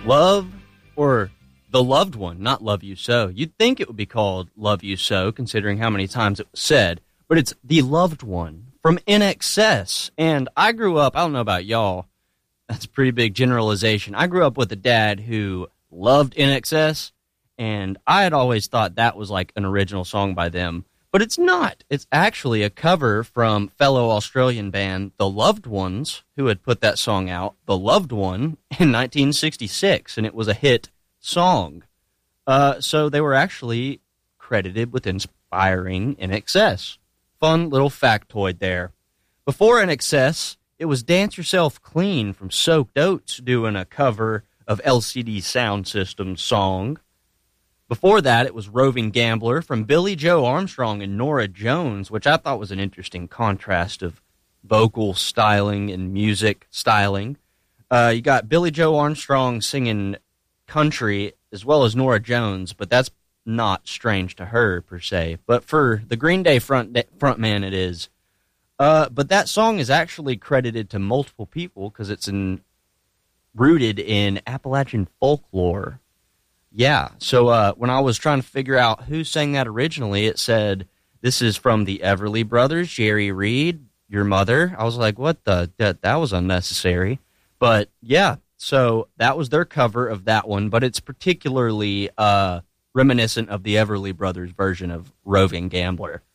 Love or The Loved One, not Love You So. You'd think it would be called Love You So, considering how many times it was said, but it's The Loved One from INXS. And I grew up, I don't know about y'all, that's a pretty big generalization. I grew up with a dad who loved INXS, and I had always thought that was like an original song by them. But it's not. It's actually a cover from fellow Australian band The Loved Ones, who had put that song out, The Loved One, in 1966, and it was a hit song. So they were actually credited with inspiring INXS. Fun little factoid there. Before INXS, it was Dance Yourself Clean from Soaked Oats doing a cover of LCD Sound System's song. Before that, it was Roving Gambler from Billy Joe Armstrong and Norah Jones, which I thought was an interesting contrast of vocal styling and music styling. You got Billy Joe Armstrong singing country as well as Norah Jones, but that's not strange to her, per se. But for the Green Day frontman, it is. But that song is actually credited to multiple people because it's rooted in Appalachian folklore. Yeah, so when I was trying to figure out who sang that originally, it said, this is from the Everly Brothers, Jerry Reed, your mother. I was like, what the? That was unnecessary. But yeah, so that was their cover of that one, but it's particularly reminiscent of the Everly Brothers version of Roving Gambler.